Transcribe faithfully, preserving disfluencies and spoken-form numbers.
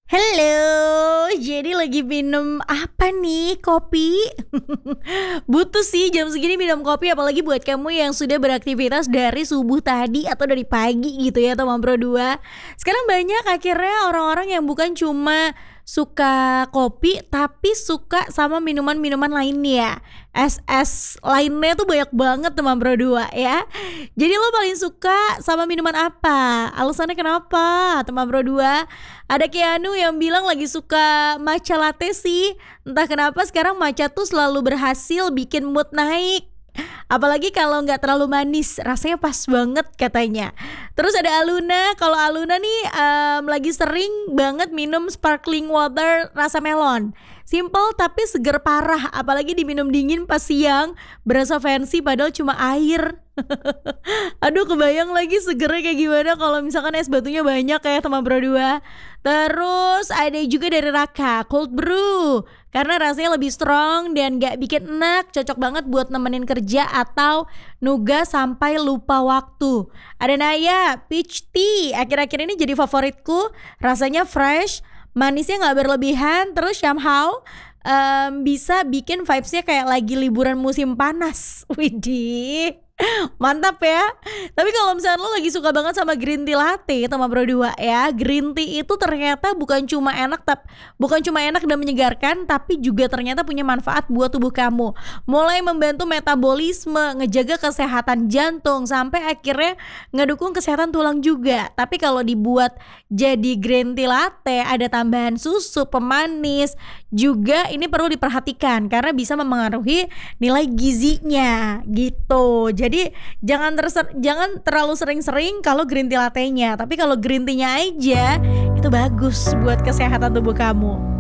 Halo, jadi lagi minum apa nih? Kopi? Butuh sih jam segini minum kopi, apalagi buat kamu yang sudah beraktivitas dari subuh tadi atau dari pagi gitu ya teman Bro dua. Sekarang banyak akhirnya orang-orang yang bukan cuma suka kopi tapi suka sama minuman-minuman lainnya. Es-es lainnya tuh banyak banget teman Bro dua ya. Jadi lo paling suka sama minuman apa? Alasannya kenapa teman Bro dua? Ada Keanu yang bilang lagi suka matcha latte sih. Entah kenapa sekarang matcha tuh selalu berhasil bikin mood naik. Apalagi kalau nggak terlalu manis, rasanya pas banget katanya. Terus ada Aluna, kalau Aluna nih em, lagi sering banget minum sparkling water rasa melon. Simple tapi seger parah, apalagi diminum dingin pas siang, berasa fancy padahal cuma air. Aduh kebayang lagi segernya kayak gimana kalau misalkan es batunya banyak kayak teman Bro dua. Terus ada juga dari Raka, cold brew. Karena rasanya lebih strong dan gak bikin enak, cocok banget buat nemenin kerja atau nugas sampai lupa waktu. Ada Naya, peach tea. Akhir-akhir ini jadi favoritku, rasanya fresh, manisnya gak berlebihan, terus somehow em, bisa bikin vibesnya kayak lagi liburan musim panas. Widih. Mantap ya. Tapi kalau misalnya lo lagi suka banget sama green tea latte sama Bro dua ya, green tea itu ternyata bukan cuma enak tap, bukan cuma enak dan menyegarkan, tapi juga ternyata punya manfaat buat tubuh kamu. Mulai membantu metabolisme, ngejaga kesehatan jantung, sampai akhirnya ngedukung kesehatan tulang juga. Tapi kalau dibuat jadi green tea latte ada tambahan susu, pemanis, juga ini perlu diperhatikan karena bisa memengaruhi nilai gizinya gitu. Jadi jangan terser, jangan terlalu sering-sering kalau green tea latte-nya, tapi kalau green tea-nya aja itu bagus buat kesehatan tubuh kamu.